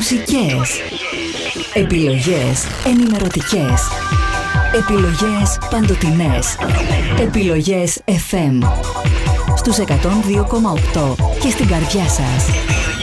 μουσικές. Επιλογές ενημερωτικές. Επιλογές παντοτινές. Επιλογές FM. Στους 102,8 και στην καρδιά σας.